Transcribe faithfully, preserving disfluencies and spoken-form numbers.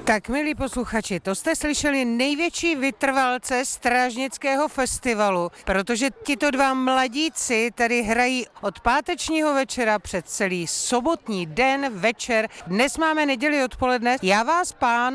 Tak, milí posluchači, to jste slyšeli největší vytrvalce Strážnického festivalu, protože tito dva mladíci tady hrají od pátečního večera před celý sobotní den, večer. Dnes máme neděli odpoledne. Já vás, pán